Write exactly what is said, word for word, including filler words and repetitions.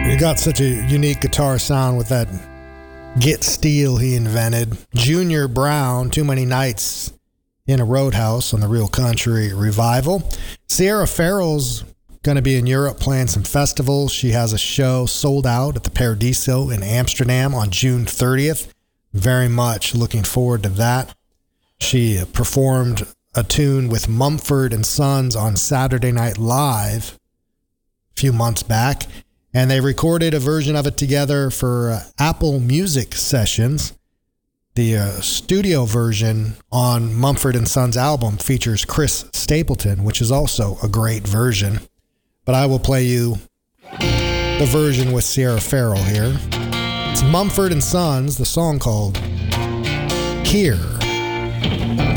He got such a unique guitar sound with that Get Steel he invented. Junior Brown, Too Many Nights in a Roadhouse on the Real Country Revival. Sierra Farrell's going to be in Europe playing some festivals. She has a show sold out at the Paradiso in Amsterdam on June thirtieth. Very much looking forward to that. She performed a tune with Mumford and Sons on Saturday Night Live a few months back, and they recorded a version of it together for uh, Apple Music Sessions. The uh, studio version on Mumford and Sons album features Chris Stapleton, which is also a great version. But I will play you the version with Sierra Farrell here. It's Mumford and Sons, the song called Here.